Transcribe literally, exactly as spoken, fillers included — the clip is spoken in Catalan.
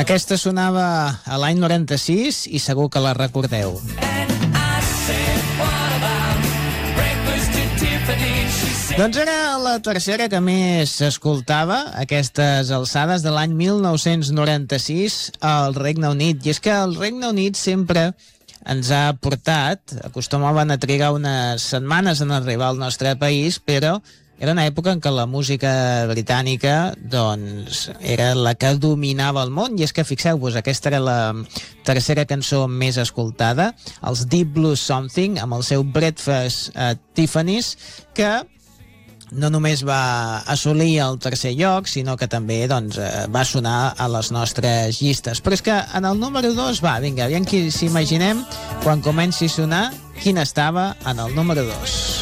Aquesta sonava a l'any noranta-sis i segur que la recordeu. Doncs era la tercera que més s'escoltava a aquestes alçades de l'any mil nou-cents noranta-sis al Regne Unit. I és que el Regne Unit sempre ens ha portat, acostumaven a trigar unes setmanes en arribar al nostre país, però era una època en què la música britànica doncs, era la que dominava el món. I és que fixeu-vos, aquesta era la tercera cançó més escoltada, els Deep Blue Something, amb el seu Breakfast at Tiffany's, que no només va assolir el tercer lloc, sinó que també doncs, va sonar a les nostres llistes. Però és que en el número dos, va, vinga, aviam qui s'imaginem quan comenci a sonar quin estava en el número dos.